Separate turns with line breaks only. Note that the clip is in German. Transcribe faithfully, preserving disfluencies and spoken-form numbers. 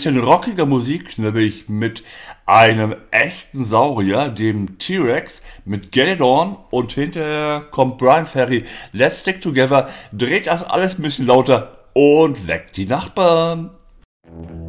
bisschen rockige Musik, nämlich mit einem echten Saurier, dem T-Rex, mit Get It On, und hinterher kommt Brian Ferry, Let's Stick Together, dreht das alles ein bisschen lauter und weckt die Nachbarn.